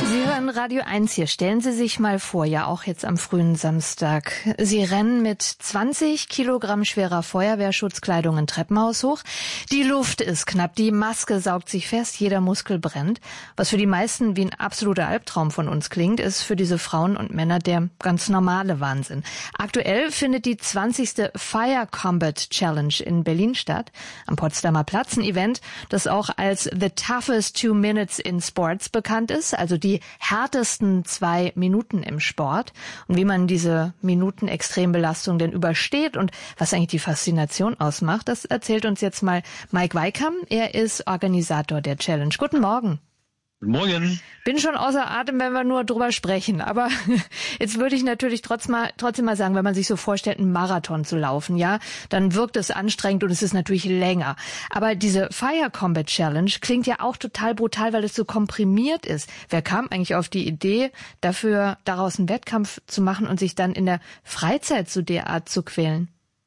Sie hören Radio 1 hier. Stellen Sie sich mal vor, ja auch jetzt am frühen Samstag. Sie rennen mit 20 Kilogramm schwerer Feuerwehrschutzkleidung ein Treppenhaus hoch. Die Luft ist knapp, die Maske saugt sich fest, jeder Muskel brennt. Was für die meisten wie ein absoluter Albtraum von uns klingt, ist für diese Frauen und Männer der ganz normale Wahnsinn. Aktuell findet die 20. Fire Combat Challenge in Berlin statt. Am Potsdamer Platz, ein Event, das auch als The Toughest 2 Minutes in Sports bekannt ist, also die härtesten 2 Minuten im Sport. Und wie man diese Minuten-Extrembelastung denn übersteht und was eigentlich die Faszination ausmacht, das erzählt uns jetzt mal Mike Weikam. Er ist Organisator der Challenge. Guten Morgen. Guten Morgen. Bin schon außer Atem, wenn wir nur drüber sprechen. Aber jetzt würde ich natürlich trotzdem mal sagen, wenn man sich so vorstellt, einen Marathon zu laufen, ja, dann wirkt es anstrengend und es ist natürlich länger. Aber diese Fire Combat Challenge klingt ja auch total brutal, weil es so komprimiert ist. Wer kam eigentlich auf die Idee, daraus einen Wettkampf zu machen und sich dann in der Freizeit so derart zu quälen?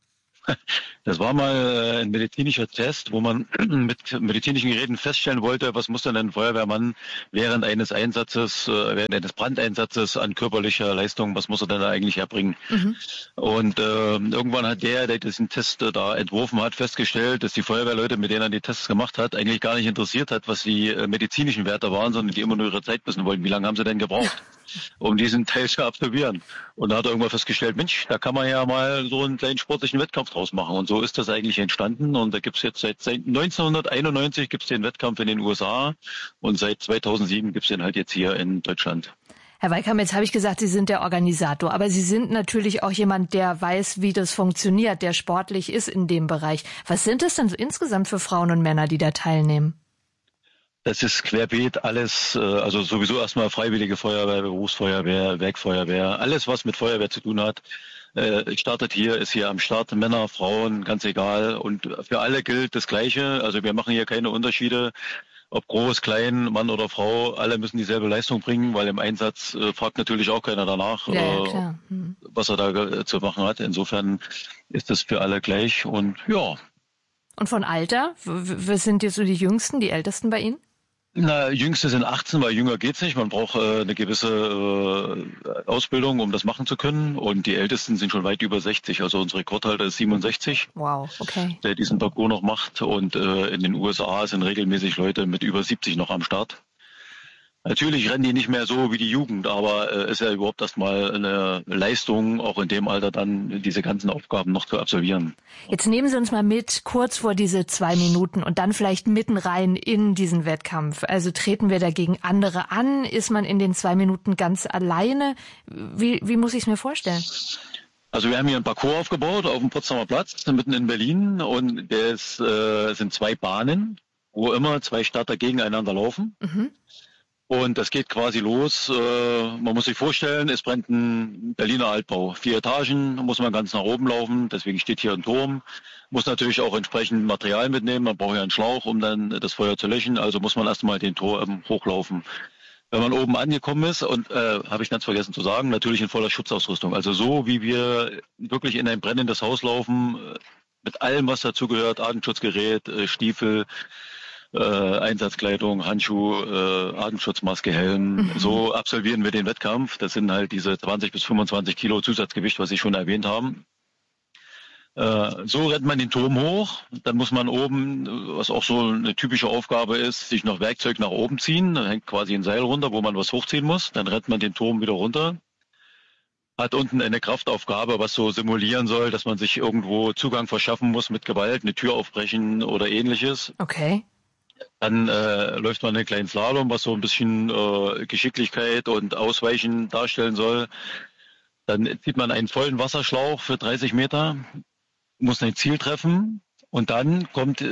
Das war mal ein medizinischer Test, wo man mit medizinischen Geräten feststellen wollte, was muss denn ein Feuerwehrmann während eines Einsatzes, während eines Brandeinsatzes an körperlicher Leistung, was muss er denn da eigentlich erbringen? Mhm. Und irgendwann hat der diesen Test da entworfen hat, festgestellt, dass die Feuerwehrleute, mit denen er die Tests gemacht hat, eigentlich gar nicht interessiert hat, was die medizinischen Werte waren, sondern die immer nur ihre Zeit wissen wollten. Wie lange haben sie denn gebraucht, um diesen Teil zu absolvieren? Und da hat er irgendwann festgestellt, Mensch, da kann man ja mal so einen kleinen sportlichen Wettkampf draus machen. Und so ist das eigentlich entstanden. Und da gibt's jetzt seit 1991 gibt's den Wettkampf in den USA und seit 2007 gibt's den halt jetzt hier in Deutschland. Herr Weikam, jetzt habe ich gesagt, Sie sind der Organisator, aber Sie sind natürlich auch jemand, der weiß, wie das funktioniert, der sportlich ist in dem Bereich. Was sind es denn so insgesamt für Frauen und Männer, die da teilnehmen? Das ist querbeet alles, also sowieso erstmal Freiwillige Feuerwehr, Berufsfeuerwehr, Werkfeuerwehr, alles was mit Feuerwehr zu tun hat. Startet hier, ist hier am Start, Männer, Frauen, ganz egal. Und für alle gilt das Gleiche. Also wir machen hier keine Unterschiede, ob groß, klein, Mann oder Frau. Alle müssen dieselbe Leistung bringen, weil im Einsatz fragt natürlich auch keiner danach, klar. Was er da zu machen hat. Insofern ist das für alle gleich und ja. Und von Alter? Was sind jetzt so die Jüngsten, die Ältesten bei Ihnen? Na, Jüngste sind 18, weil jünger geht's nicht. Man braucht eine gewisse Ausbildung, um das machen zu können. Und die Ältesten sind schon weit über 60. Also unser Rekordhalter ist 67. Wow, okay. Der diesen Parcours noch macht. Und in den USA sind regelmäßig Leute mit über 70 noch am Start. Natürlich rennen die nicht mehr so wie die Jugend, aber ist ja überhaupt erstmal eine Leistung, auch in dem Alter dann diese ganzen Aufgaben noch zu absolvieren. Jetzt nehmen Sie uns mal mit, kurz vor diese 2 Minuten und dann vielleicht mitten rein in diesen Wettkampf. Also treten wir dagegen andere an? Ist man in den 2 Minuten ganz alleine? Wie muss ich es mir vorstellen? Also wir haben hier einen Parcours aufgebaut auf dem Potsdamer Platz, mitten in Berlin, und das sind 2 Bahnen, wo immer 2 Starter gegeneinander laufen. Mhm. Und das geht quasi los. Man muss sich vorstellen, es brennt ein Berliner Altbau. 4 Etagen, muss man ganz nach oben laufen. Deswegen steht hier ein Turm. Muss natürlich auch entsprechend Material mitnehmen. Man braucht ja einen Schlauch, um dann das Feuer zu löschen. Also muss man erstmal den Turm hochlaufen. Wenn man oben angekommen ist, und habe ich ganz vergessen zu sagen, natürlich in voller Schutzausrüstung. Also so, wie wir wirklich in ein brennendes Haus laufen, mit allem, was dazugehört, Atemschutzgerät, Stiefel, Einsatzkleidung, Handschuh, Atemschutzmaske, Helm. Mhm. So absolvieren wir den Wettkampf. Das sind halt diese 20 bis 25 Kilo Zusatzgewicht, was Sie schon erwähnt haben. So rennt man den Turm hoch. Dann muss man oben, was auch so eine typische Aufgabe ist, sich noch Werkzeug nach oben ziehen. Da hängt quasi ein Seil runter, wo man was hochziehen muss. Dann rennt man den Turm wieder runter. Hat unten eine Kraftaufgabe, was so simulieren soll, dass man sich irgendwo Zugang verschaffen muss mit Gewalt, eine Tür aufbrechen oder ähnliches. Okay. Dann läuft man einen kleinen Slalom, was so ein bisschen Geschicklichkeit und Ausweichen darstellen soll. Dann zieht man einen vollen Wasserschlauch für 30 Meter, muss ein Ziel treffen, und dann kommt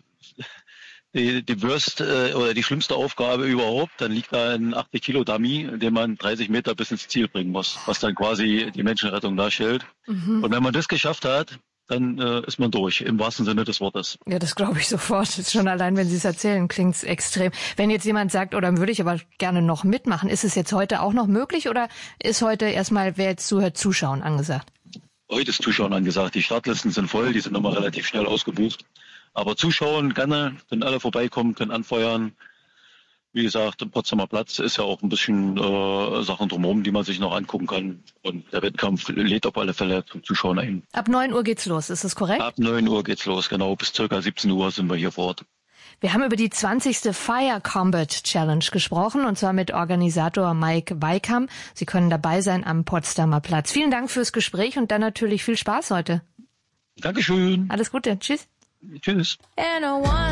die Worst oder die schlimmste Aufgabe überhaupt. Dann liegt da ein 80 Kilo Dummy, den man 30 Meter bis ins Ziel bringen muss, was dann quasi die Menschenrettung darstellt. Mhm. Und wenn man das geschafft hat, dann ist man durch, im wahrsten Sinne des Wortes. Ja, das glaube ich sofort. Schon allein, wenn Sie es erzählen, klingt es extrem. Wenn jetzt jemand sagt, oder würde ich aber gerne noch mitmachen, ist es jetzt heute auch noch möglich, oder ist heute erstmal, wer jetzt zuhört, Zuschauen angesagt? Heute ist Zuschauen angesagt. Die Startlisten sind voll, die sind nochmal relativ schnell ausgebucht. Aber Zuschauen gerne, können alle vorbeikommen, können anfeuern. Wie gesagt, im Potsdamer Platz ist ja auch ein bisschen Sachen drumherum, die man sich noch angucken kann. Und der Wettkampf lädt auf alle Fälle zum Zuschauen ein. Ab 9 Uhr geht's los, ist das korrekt? Ab 9 Uhr geht's los, genau. Bis ca. 17 Uhr sind wir hier vor Ort. Wir haben über die 20. Fire Combat Challenge gesprochen, und zwar mit Organisator Mike Weikam. Sie können dabei sein am Potsdamer Platz. Vielen Dank fürs Gespräch und dann natürlich viel Spaß heute. Dankeschön. Alles Gute. Tschüss. Tschüss.